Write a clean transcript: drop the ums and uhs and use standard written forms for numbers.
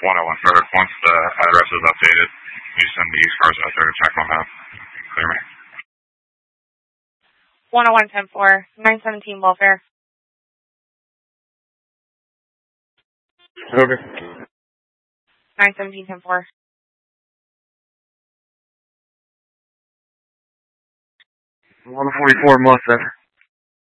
101 Once the address is updated, you send these cars out there to check on that. Clear me. 101-10-4, 917 welfare. Okay. 917-10-4. 144 Mustang.